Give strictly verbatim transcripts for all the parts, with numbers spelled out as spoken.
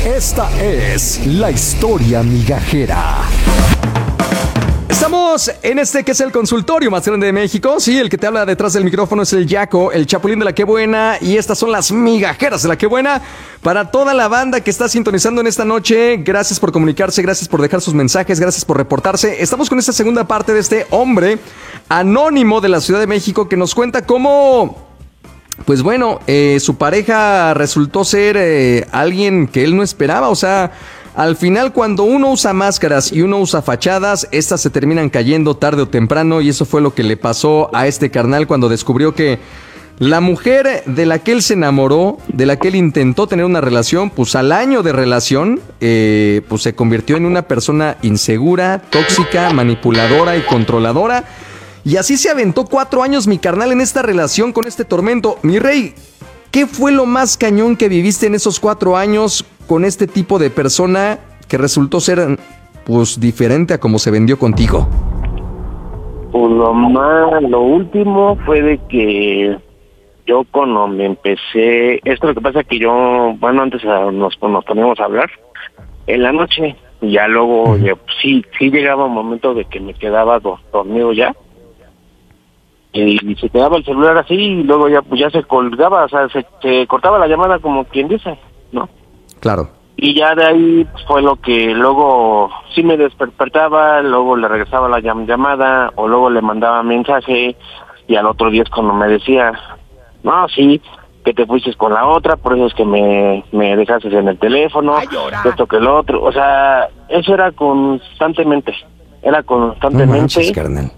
Esta es la historia migajera. Estamos en este que es el consultorio más grande de México. Sí, el que te habla detrás del micrófono es el Yaco, el chapulín de la Qué Buena. Y estas son las migajeras de la Qué Buena. Para toda la banda que está sintonizando en esta noche, gracias por comunicarse, gracias por dejar sus mensajes, gracias por reportarse. Estamos con esta segunda parte de este hombre anónimo de la Ciudad de México que nos cuenta cómo, pues bueno, eh, su pareja resultó ser eh, alguien que él no esperaba. O sea, al final, cuando uno usa máscaras y uno usa fachadas, estas se terminan cayendo tarde o temprano, y eso fue lo que le pasó a este carnal cuando descubrió que la mujer de la que él se enamoró, de la que él intentó tener una relación, pues al año de relación, eh, pues se convirtió en una persona insegura, tóxica, manipuladora y controladora. Y así se aventó cuatro años mi carnal en esta relación con este tormento. Mi rey, ¿qué fue lo más cañón que viviste en esos cuatro años con este tipo de persona que resultó ser, pues, diferente a como se vendió contigo? Pues lo más, lo último fue de que yo cuando me empecé, esto lo que pasa es que yo, bueno, antes nos, nos poníamos a hablar en la noche, y ya luego, uh-huh. ya, sí, sí llegaba un momento de que me quedaba do, dormido ya, y se quedaba el celular así, y luego ya, pues ya se colgaba, o sea, se, se cortaba la llamada como quien dice, ¿no? Claro. Y ya de ahí fue lo que luego sí me despertaba, luego le regresaba la llam- llamada, o luego le mandaba mensaje, y al otro día es cuando me decía, no, sí, que te fuiste con la otra, por eso es que me, me dejaste en el teléfono, esto que lo otro. O sea, eso era constantemente, era constantemente. No manches, carnal.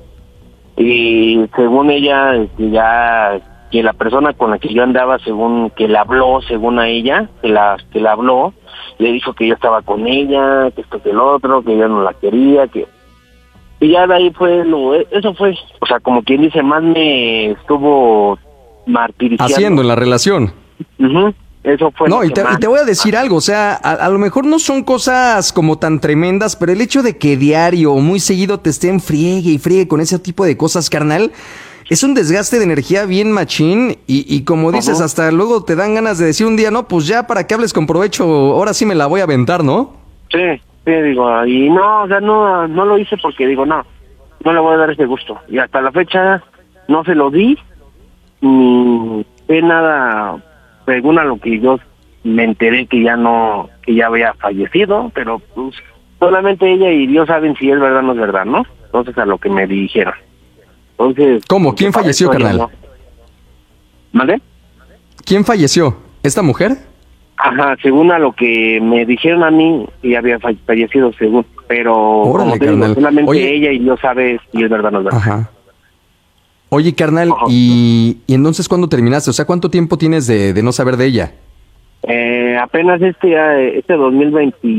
Y según ella, ya que la persona con la que yo andaba, según que la habló, según a ella, que la, que la habló, le dijo que yo estaba con ella, que esto que el otro, que yo no la quería, que... Y ya de ahí fue, lo, eso fue, o sea, como quien dice, más me estuvo martirizando. Haciendo en la relación. Uh-huh. Eso fue. No, y te, y te voy a decir algo, o sea, a, a lo mejor no son cosas como tan tremendas, pero el hecho de que diario o muy seguido te estén friegue y friegue con ese tipo de cosas, carnal, es un desgaste de energía bien machín, y, y como dices, uh-huh. hasta luego te dan ganas de decir un día, no, pues ya para que hables con provecho, ahora sí me la voy a aventar, ¿no? Sí, sí, digo, y no, o sea, no, no lo hice porque digo, no, no le voy a dar ese gusto, y hasta la fecha no se lo di, ni sé nada, según a lo que yo me enteré que ya no, que ya había fallecido, pero pues solamente ella y Dios saben si es verdad o no es verdad, ¿no? Entonces a lo que me dijeron. Entonces, ¿cómo? ¿Quién falleció, carnal? No. ¿Vale? ¿Quién falleció? ¿Esta mujer? Ajá, según a lo que me dijeron a mí, ella había fallecido, según, pero Órale, como te digo, solamente Oye. ella y Dios sabe si es verdad o no es verdad. Ajá. Oye, carnal, ¿y, ¿y entonces cuándo terminaste? O sea, ¿cuánto tiempo tienes de, de no saber de ella? Eh, apenas este este dos mil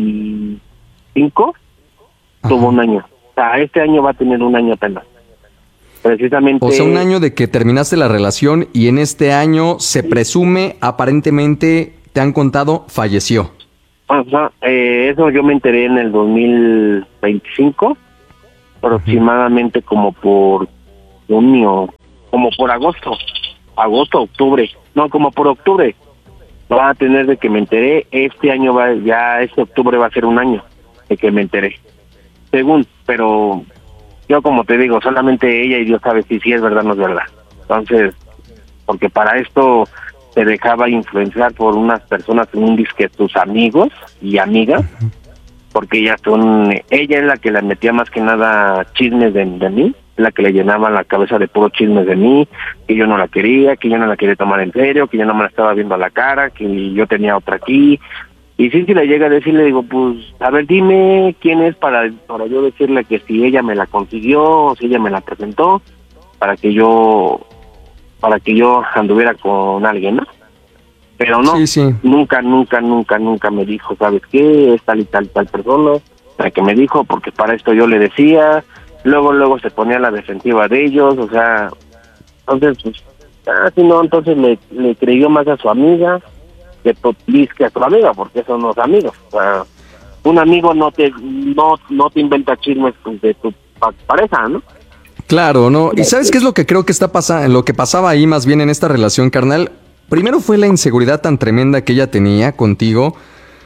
veinticinco Ajá. tuvo un año. O sea, este año va a tener un año apenas. Precisamente. O sea, un año de que terminaste la relación, y en este año se presume, aparentemente, te han contado, falleció. Ajá, eh, eso yo me enteré en el dos mil veinticinco, aproximadamente uh-huh. como por junio, como por agosto, agosto, octubre, no, como por octubre, va a tener de que me enteré, este año va, ya este octubre va a ser un año de que me enteré, según, pero yo como te digo, solamente ella y Dios sabe si sí es verdad o no es verdad, entonces, porque para esto se dejaba influenciar por unas personas, un disque tus amigos y amigas, uh-huh. porque ellas son, ella es la que le metía más que nada chismes de, de mí, la que le llenaba la cabeza de puro chismes de mí, que yo no la quería, que yo no la quería tomar en serio, que yo no me la estaba viendo a la cara, que yo tenía otra aquí. Y sí, si le llega a decir, le digo, pues, a ver, dime quién es para, para yo decirle que si ella me la consiguió, o si ella me la presentó, para que yo, para que yo anduviera con alguien, ¿no? Pero no, sí, sí. nunca, nunca, nunca, nunca me dijo, ¿sabes qué? Es tal y tal, tal persona, la que me dijo, porque para esto yo le decía. Luego, luego se ponía a la defensiva de ellos, o sea, entonces, pues, ah, si no, entonces le, le creyó más a su amiga que, que a su amiga, porque son los amigos. O sea, un amigo no te no no te inventa chismes de tu pareja, ¿no? Claro, ¿no? ¿Y sabes qué es lo que creo que está pasando, lo que pasaba ahí más bien en esta relación, carnal? Primero fue la inseguridad tan tremenda que ella tenía contigo,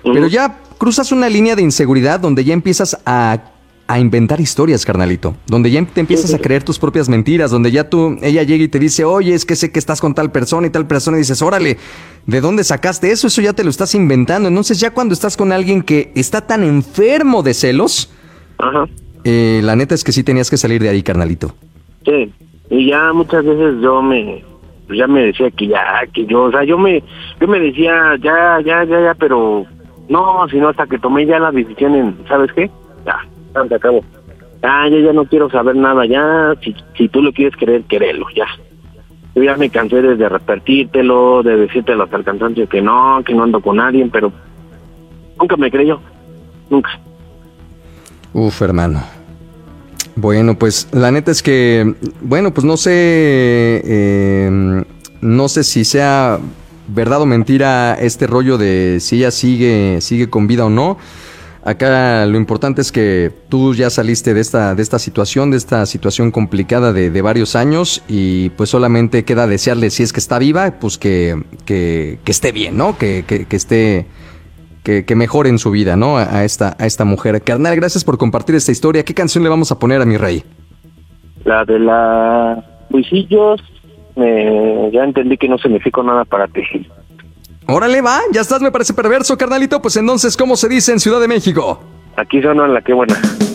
Pero ya cruzas una línea de inseguridad donde ya empiezas a, a inventar historias, carnalito. Donde ya te empiezas Sí, sí. a creer tus propias mentiras. Donde ya tú, ella llega y te dice, oye, es que sé que estás con tal persona y tal persona. Y dices, órale, ¿de dónde sacaste eso? Eso ya te lo estás inventando. Entonces ya cuando estás con alguien que está tan enfermo de celos, Ajá. eh, la neta es que sí tenías que salir de ahí, carnalito. Sí, y ya muchas veces yo me, pues ya me decía que ya, que yo, o sea, yo me, yo me decía, ya, ya, ya, ya, pero no, sino hasta que tomé ya la decisión en, ¿sabes qué? Ya, ya se acabó. Ah, yo ya no quiero saber nada, ya, si, si tú lo quieres querer, querelo, ya. Yo ya me cansé de, de repetírtelo, de decírtelo hasta el cansancio que no, que no ando con nadie, pero nunca me creyó, nunca. Uf, hermano. Bueno, pues la neta es que, bueno, pues no sé, eh, no sé si sea verdad o mentira este rollo de si ella sigue, sigue con vida o no. Acá lo importante es que tú ya saliste de esta, de esta situación, de esta situación complicada de, de varios años y pues solamente queda desearle, si es que está viva, pues que, que, que esté bien, ¿no? Que, que, que esté... Que, que mejore en su vida, ¿no? A, a esta a esta mujer. Carnal, gracias por compartir esta historia. ¿Qué canción le vamos a poner a mi rey? La de la Luisillos, me, ya entendí que no significó nada para ti. Órale, va, ya estás, me parece perverso, carnalito. Pues entonces, ¿cómo se dice en Ciudad de México? Aquí suena la que buena.